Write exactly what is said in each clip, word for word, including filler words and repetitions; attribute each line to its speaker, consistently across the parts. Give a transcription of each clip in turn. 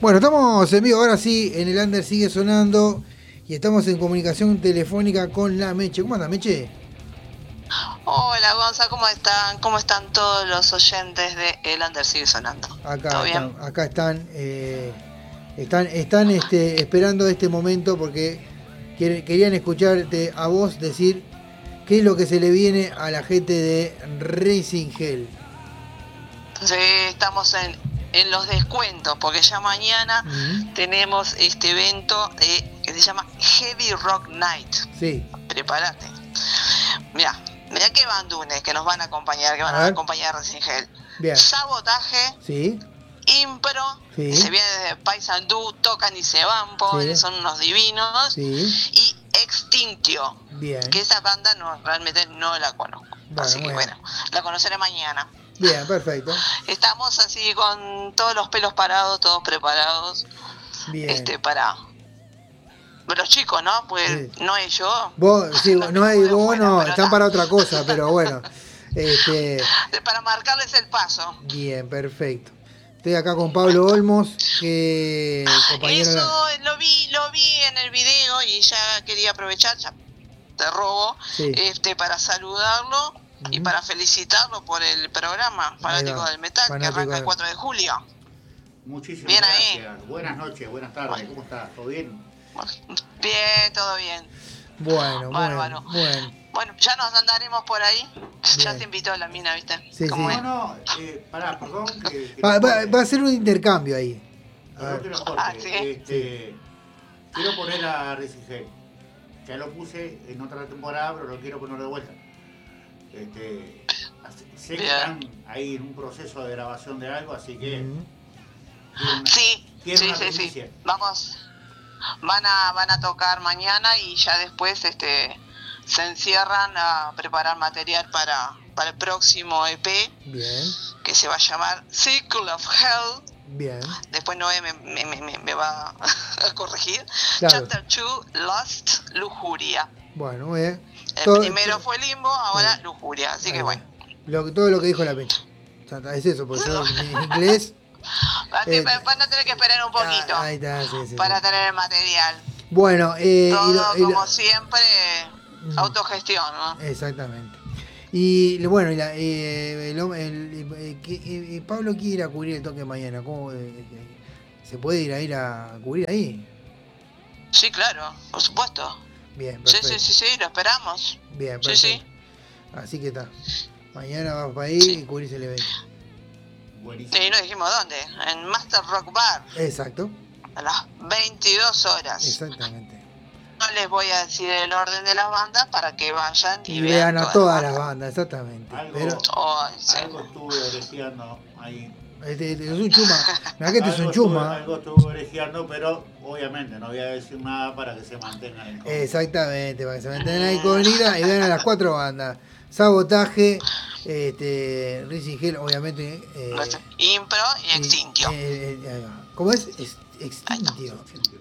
Speaker 1: Bueno, estamos en vivo, ahora sí, en el Under sigue sonando y estamos en comunicación telefónica con la Meche. ¿Cómo anda, Meche?
Speaker 2: Hola, Gonza, ¿cómo están? ¿Cómo están todos los oyentes de El Under sigue sonando?
Speaker 1: Acá
Speaker 2: ¿Todo
Speaker 1: están,
Speaker 2: bien?
Speaker 1: acá están, eh, están, están este, esperando este momento porque quiere- querían escucharte a vos decir qué es lo que se le viene a la gente de Racing Hell.
Speaker 2: Sí, estamos en, en los descuentos, porque ya mañana
Speaker 1: Mm,
Speaker 2: tenemos este evento eh, que se llama Heavy Rock Night.
Speaker 1: sí,
Speaker 2: Prepárate. Mirá, mirá qué bandunes que nos van a acompañar, que van
Speaker 1: A
Speaker 2: a,
Speaker 1: ver.
Speaker 2: acompañar a Racing Hell.
Speaker 1: bien,
Speaker 2: Sabotaje,
Speaker 1: sí,
Speaker 2: Impro,
Speaker 1: Sí.
Speaker 2: que se viene desde Paysandú, tocan y se van, pobres,
Speaker 1: Sí.
Speaker 2: son unos divinos.
Speaker 1: sí,
Speaker 2: Y Extintio,
Speaker 1: bien,
Speaker 2: que esa banda no, realmente no la conozco.
Speaker 1: Bueno,
Speaker 2: así que
Speaker 1: muy bien.
Speaker 2: bueno, la conoceré mañana.
Speaker 1: bien, perfecto,
Speaker 2: Estamos así con todos los pelos parados, todos preparados,
Speaker 1: bien.
Speaker 2: este, para los chicos, ¿no? Pues
Speaker 1: Sí.
Speaker 2: no es yo.
Speaker 1: Vos, sí,
Speaker 2: Los
Speaker 1: no hay,
Speaker 2: chicos de
Speaker 1: vos
Speaker 2: afuera,
Speaker 1: no,
Speaker 2: pero
Speaker 1: están
Speaker 2: ta.
Speaker 1: para otra cosa, pero bueno, este,
Speaker 2: Para marcarles el paso.
Speaker 1: bien, perfecto. Estoy acá con Pablo Olmos, que compañero de la-
Speaker 2: Eso lo vi, lo vi en el video y ya quería aprovechar, ya te robo,
Speaker 1: Sí.
Speaker 2: este, para saludarlo y
Speaker 1: Ujú.
Speaker 2: para felicitarlo por el programa Fanático
Speaker 1: va,
Speaker 2: del Metal,
Speaker 1: Fanático
Speaker 2: que arranca
Speaker 1: del-
Speaker 2: el cuatro de julio.
Speaker 3: Muchísimas
Speaker 2: Bien ahí.
Speaker 3: gracias. Buenas noches, buenas tardes. ¿Cómo estás? ¿Todo bien?
Speaker 2: Bien, todo bien.
Speaker 1: Bueno,
Speaker 2: Bárbaro.
Speaker 1: bueno, bueno.
Speaker 2: Bueno, ya nos andaremos por ahí. Ya
Speaker 1: Bien.
Speaker 2: te invitó la mina, ¿viste?
Speaker 1: Sí,
Speaker 2: ¿Cómo
Speaker 1: sí.
Speaker 2: es?
Speaker 3: No, no, eh, pará, perdón. Que, que
Speaker 1: Va,
Speaker 3: lo
Speaker 1: va-
Speaker 3: corte.
Speaker 1: va a ser un intercambio ahí. A
Speaker 3: Perdón que
Speaker 1: ver.
Speaker 3: lo corte.
Speaker 2: Ah, sí.
Speaker 3: Este, Quiero poner a Racing Hell. Ya lo puse en otra temporada, pero lo quiero poner de vuelta. Este, así- sé que
Speaker 2: Bien.
Speaker 3: están ahí en un proceso de grabación de algo, así que
Speaker 1: Ujú.
Speaker 3: quiero una,
Speaker 2: Sí,
Speaker 3: quiero
Speaker 2: sí,
Speaker 3: una
Speaker 2: sí, sí.
Speaker 3: primicia.
Speaker 2: Vamos. Van a, van a tocar mañana y ya después este se encierran a preparar material para, para el próximo E P,
Speaker 1: Bien,
Speaker 2: que se va a llamar Circle of Hell.
Speaker 1: bien.
Speaker 2: Después Noé me, me, me, me va a corregir.
Speaker 1: Claro.
Speaker 2: Chapter dos, Lost, Lujuria.
Speaker 1: Bueno, muy bien.
Speaker 2: El
Speaker 1: Todo-
Speaker 2: primero
Speaker 1: todo-
Speaker 2: fue Limbo, ahora
Speaker 1: Sí.
Speaker 2: Lujuria. Así
Speaker 1: ahí
Speaker 2: que
Speaker 1: va.
Speaker 2: bueno.
Speaker 1: Lo, todo lo que dijo la Meche. O sea, es eso, porque yo en inglés.
Speaker 2: Van
Speaker 1: Eh,
Speaker 2: a van a tener que esperar un poquito
Speaker 1: Ah, ahí está, sí, sí,
Speaker 2: para
Speaker 1: sí.
Speaker 2: tener el material.
Speaker 1: Bueno, eh, y
Speaker 2: Todo
Speaker 1: lo- y lo-
Speaker 2: como siempre,
Speaker 1: Mm.
Speaker 2: autogestión, ¿no?
Speaker 1: Exactamente. Y le- bueno, y la- eh, el, hom- el- eh, que- eh, eh, Pablo quiere ir a cubrir el toque mañana. ¿Cómo, eh, eh, ¿Se puede ir a ir a cubrir ahí?
Speaker 2: Sí, claro, por supuesto.
Speaker 1: Bien,
Speaker 2: Sí,
Speaker 1: perfecto.
Speaker 2: sí, sí, sí, lo esperamos.
Speaker 1: Bien,
Speaker 2: Sí,
Speaker 1: perfecto.
Speaker 2: sí.
Speaker 1: Así que está. Mañana vamos para ahí
Speaker 2: Sí.
Speaker 1: y cubrirse el evento.
Speaker 3: Buenísimo.
Speaker 2: Y no dijimos dónde, en Master Rock Bar,
Speaker 1: Exacto,
Speaker 2: a las veintidós horas.
Speaker 1: exactamente.
Speaker 2: No les voy a decir el orden de las bandas para que vayan y,
Speaker 1: Y vean a todas las
Speaker 2: bandas.
Speaker 1: bandas, exactamente.
Speaker 3: Algo,
Speaker 1: Pero
Speaker 2: Ay, sí.
Speaker 3: algo estuve orejeando ahí.
Speaker 1: este, este es un chuma. Mirá que este es
Speaker 3: Algo
Speaker 1: un
Speaker 3: estuve-
Speaker 1: chuma.
Speaker 3: Algo estuve orejeando, pero obviamente no voy a decir nada para que se mantengan en control.
Speaker 1: Exactamente, para que se mantengan ahí con ida y vean a las cuatro bandas. Sabotaje, este, Racing Hell, obviamente. Eh,
Speaker 2: Impro y
Speaker 1: y-
Speaker 2: Extintio.
Speaker 1: eh, eh, ahí va. ¿Cómo es? Ex- Extintio.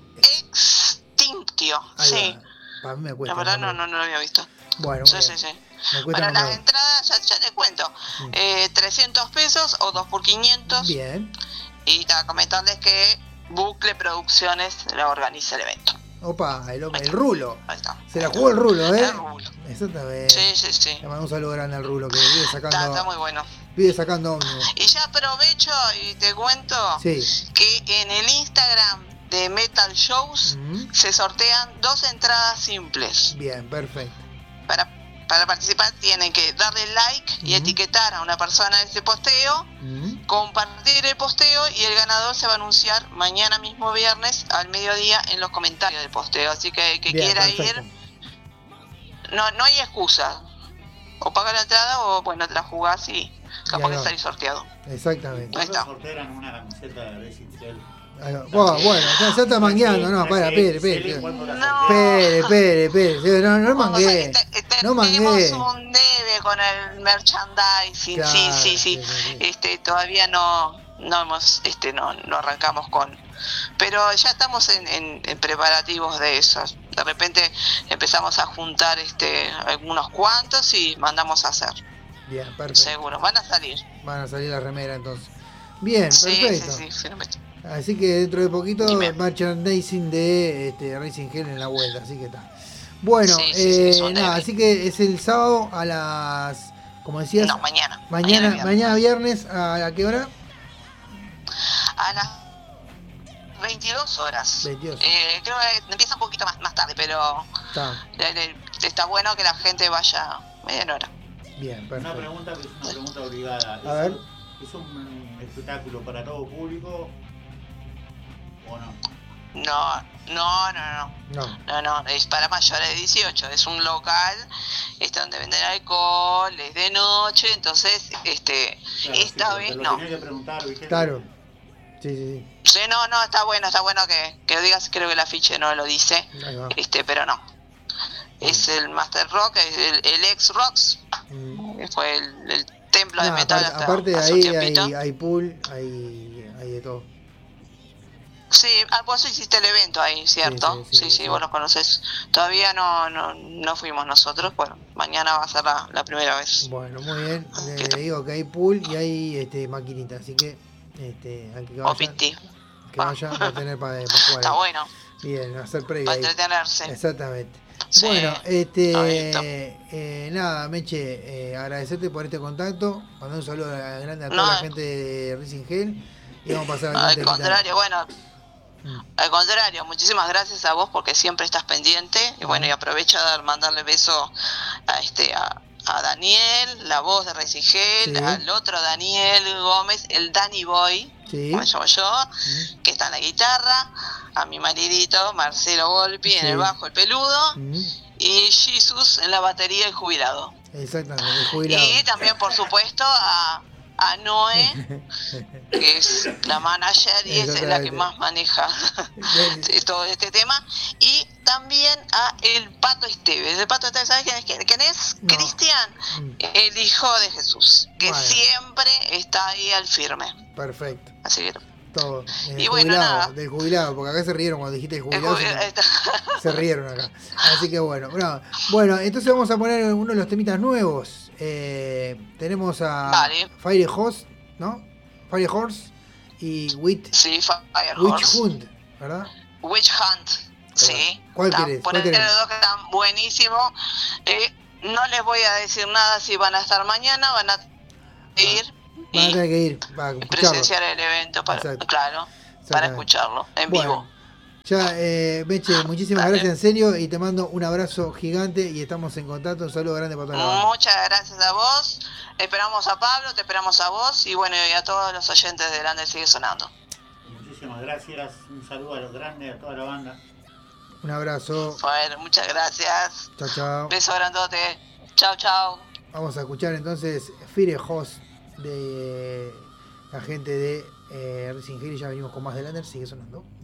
Speaker 2: Extintio,
Speaker 1: Ahí
Speaker 2: sí.
Speaker 1: va. Para mí me cuesta.
Speaker 2: La verdad no,
Speaker 1: nombre.
Speaker 2: no, no lo había visto.
Speaker 1: Bueno,
Speaker 2: Sí,
Speaker 1: muy
Speaker 2: sí,
Speaker 1: bien.
Speaker 2: sí.
Speaker 1: Me cuesta
Speaker 2: Bueno, las
Speaker 1: nombrar.
Speaker 2: entradas, ya, ya te cuento,
Speaker 1: Mm.
Speaker 2: eh, trescientos pesos o dos por quinientos.
Speaker 1: Bien.
Speaker 2: Y ta, comentarles que Bucle Producciones la organiza el evento.
Speaker 1: Opa, el, hombre- el rulo.
Speaker 2: Ahí está.
Speaker 1: Se la jugó el rulo, ¿eh?
Speaker 2: El rulo.
Speaker 1: Exactamente.
Speaker 2: Sí, sí, sí.
Speaker 1: Le mando un saludo grande al rulo que vive
Speaker 2: Está, está
Speaker 1: sacando,
Speaker 2: muy bueno.
Speaker 1: vive sacando ómnibus.
Speaker 2: Y ya aprovecho y te cuento
Speaker 1: Sí.
Speaker 2: que en el Instagram de Metal Shows
Speaker 1: Mm,
Speaker 2: se sortean dos entradas simples.
Speaker 1: Bien, perfecto.
Speaker 2: Para, para participar tienen que darle like y
Speaker 1: Ujú.
Speaker 2: etiquetar a una persona de ese posteo,
Speaker 1: Mm,
Speaker 2: compartir el posteo y el ganador se va a anunciar mañana mismo viernes al mediodía en los comentarios del posteo. Así que el que
Speaker 1: Bien,
Speaker 2: quiera
Speaker 1: perfecto.
Speaker 2: ir, no, no hay excusa. O paga la entrada o bueno, te la jugás y capaz
Speaker 1: ahí
Speaker 2: que
Speaker 1: va.
Speaker 2: salís sorteado.
Speaker 1: Exactamente.
Speaker 2: Ahí está.
Speaker 3: sortean una camiseta de Racing Hell.
Speaker 1: Ahí va. Bueno, bueno, ya, ya está mangueando, no, para, espere, espere.
Speaker 3: ¿Cuándo la
Speaker 2: No.
Speaker 3: sortean?
Speaker 1: Espere, espere, espere. No, no
Speaker 2: Vamos a-
Speaker 1: mangué.
Speaker 2: te- te-
Speaker 1: No
Speaker 2: tenemos
Speaker 1: mangué.
Speaker 2: un debe con el merchandising,
Speaker 1: Claro,
Speaker 2: sí, sí, sí.
Speaker 1: sí, sí, sí.
Speaker 2: Este, todavía no, no hemos, este, no, no arrancamos con, pero ya estamos en, en, en preparativos de eso. De repente empezamos a juntar, este, algunos cuantos y mandamos a hacer.
Speaker 1: Bien, perfecto.
Speaker 2: Seguro, van a salir.
Speaker 1: Van a salir la remera entonces. Bien,
Speaker 2: Sí,
Speaker 1: perfecto.
Speaker 2: sí, sí, firme.
Speaker 1: Así que dentro de poquito
Speaker 2: Dime.
Speaker 1: merchandising de este, Racing Hell en la vuelta, así que está. Bueno,
Speaker 2: Sí, sí, sí,
Speaker 1: eh,
Speaker 2: es un
Speaker 1: nada,
Speaker 2: derbi.
Speaker 1: así que es el sábado a las, como decías,
Speaker 2: No, mañana.
Speaker 1: mañana,
Speaker 2: viernes.
Speaker 1: mañana viernes, ¿a, a qué hora?
Speaker 2: A las veintidós horas.
Speaker 1: veintidós.
Speaker 2: Eh, creo que empieza un poquito más, más tarde, pero
Speaker 1: Está,
Speaker 2: le- le- está bueno que la gente vaya media hora.
Speaker 1: bien,
Speaker 3: Una
Speaker 1: perfecto.
Speaker 3: pregunta que es una pregunta obligada. ¿Es,
Speaker 1: A ver.
Speaker 3: un, ¿Es un espectáculo para todo público o no?
Speaker 2: No, no, no, no.
Speaker 1: No,
Speaker 2: No, no, es para mayores de dieciocho, es un local este, donde venden alcohol, es de noche, entonces este
Speaker 3: Claro,
Speaker 2: esta
Speaker 3: sí,
Speaker 2: vez
Speaker 3: te lo
Speaker 2: no.
Speaker 3: tenía que preguntar, ¿viste?
Speaker 1: claro. Sí, sí, sí.
Speaker 2: Sí, no, no, está bueno, está bueno que, que lo digas, creo que el afiche no lo dice,
Speaker 1: Ahí va.
Speaker 2: este, pero no. Es el Master Rock, es el, el ex Rocks,
Speaker 1: Mm.
Speaker 2: que fue el, el templo de
Speaker 1: No,
Speaker 2: metal
Speaker 1: aparte,
Speaker 2: hasta
Speaker 1: aparte de
Speaker 2: hace un
Speaker 1: ahí
Speaker 2: tiempito.
Speaker 1: hay, hay pool, hay, hay de todo.
Speaker 2: Sí, ah, vos hiciste el evento ahí, ¿cierto?
Speaker 1: Sí, sí, sí,
Speaker 2: Sí, sí,
Speaker 1: sí.
Speaker 2: vos lo conocés. Todavía no, no, no fuimos nosotros, bueno, mañana va a ser la, la primera vez.
Speaker 1: Bueno, muy bien. Le, le digo que hay pool y hay este, maquinita, así que este, al que
Speaker 2: O
Speaker 1: vaya,
Speaker 2: Piti.
Speaker 1: que vaya va a tener para, para jugar.
Speaker 2: Está
Speaker 1: ahí.
Speaker 2: bueno,
Speaker 1: Bien, hacer previa
Speaker 2: para
Speaker 1: ahí.
Speaker 2: entretenerse.
Speaker 1: Exactamente.
Speaker 2: Sí,
Speaker 1: Bueno,
Speaker 2: está bien,
Speaker 1: este, eh, nada, Meche, eh, agradecerte por este contacto, mandar un saludo a- grande a toda
Speaker 2: No,
Speaker 1: la gente de Racing Hell y vamos a pasar algún
Speaker 2: al
Speaker 1: temita.
Speaker 2: contrario, bueno,
Speaker 1: Mm.
Speaker 2: al contrario, muchísimas gracias a vos porque siempre estás pendiente. Y bueno, y aprovecho a dar, mandarle beso a este a, a Daniel, la voz de Racing Hell,
Speaker 1: Sí.
Speaker 2: al otro Daniel Gómez, el Danny Boy,
Speaker 1: Sí.
Speaker 2: como me llamo yo,
Speaker 1: Mm.
Speaker 2: que está en la guitarra, a mi maridito Marcelo Volpi en
Speaker 1: Sí.
Speaker 2: el bajo, el peludo,
Speaker 1: Mm.
Speaker 2: y Jesus en la batería, el jubilado.
Speaker 1: Exactamente, el jubilado.
Speaker 2: Y también, por supuesto, a, a Noé, que es la manager y esa es la que
Speaker 1: Exactamente.
Speaker 2: más maneja todo este tema. Y también a el Pato Esteves. El Pato Esteves, ¿sabes quién es? ¿Quién es?
Speaker 1: No.
Speaker 2: Cristian,
Speaker 1: Mm.
Speaker 2: el hijo de Jesús, que
Speaker 1: Bueno.
Speaker 2: siempre está ahí al firme.
Speaker 1: Perfecto.
Speaker 2: Así que
Speaker 1: Todo. El
Speaker 2: Y bueno,
Speaker 1: jubilado,
Speaker 2: nada.
Speaker 1: del jubilado, porque acá se rieron cuando dijiste el
Speaker 2: el
Speaker 1: jubilado.
Speaker 2: jubi-
Speaker 1: se, se rieron acá. Así que bueno, bueno, bueno, entonces vamos a poner uno de los temitas nuevos. Eh, tenemos a
Speaker 2: Vale.
Speaker 1: Fire Horse, ¿no? Fire Horse y Witch,
Speaker 2: sí, Fire
Speaker 1: Witch
Speaker 2: Horse.
Speaker 1: Hunt, ¿verdad?
Speaker 2: Witch Hunt, sí.
Speaker 1: ¿Cuál
Speaker 2: Están-
Speaker 1: querés?
Speaker 2: Poner
Speaker 1: ¿Cuál querés?
Speaker 2: los dos que están buenísimos. Eh, no les voy a decir nada si van a estar mañana, van a ir
Speaker 1: Van a
Speaker 2: y
Speaker 1: tener que ir para escucharlo.
Speaker 2: presenciar el evento, para,
Speaker 1: Exacto.
Speaker 2: claro, para escucharlo en
Speaker 1: Bueno,
Speaker 2: vivo.
Speaker 1: ya, eh, Meche, muchísimas
Speaker 2: Dale.
Speaker 1: gracias en serio y te mando un abrazo gigante y estamos en contacto. Un saludo grande para toda la banda.
Speaker 2: Muchas gracias a vos. Esperamos a Pablo, te esperamos a vos y bueno, y a todos los oyentes de Grande Sigue Sonando.
Speaker 3: Muchísimas gracias. Un saludo a los grandes, a toda la banda.
Speaker 1: Un abrazo.
Speaker 2: Bueno, muchas gracias.
Speaker 1: Chao, chao.
Speaker 2: Beso grandote. Chao, chao.
Speaker 1: Vamos a escuchar entonces Fire Host de la gente de eh, Racing Hill y ya venimos con más de Lander. Sigue sonando.